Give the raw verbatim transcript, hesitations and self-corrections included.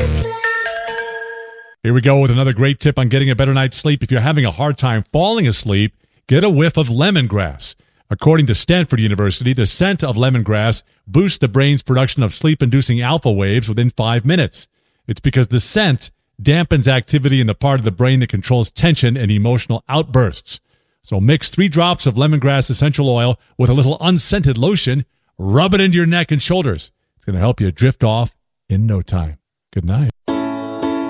Here we go with another great tip on getting a better night's sleep. If you're having a hard time falling asleep, get a whiff of lemongrass. According to Stanford University, the scent of lemongrass boosts the brain's production of sleep-inducing alpha waves within five minutes. It's because the scent dampens activity in the part of the brain that controls tension and emotional outbursts. So mix three drops of lemongrass essential oil with a little unscented lotion, rub it into your neck and shoulders. It's going to help you drift off in no time. Good night.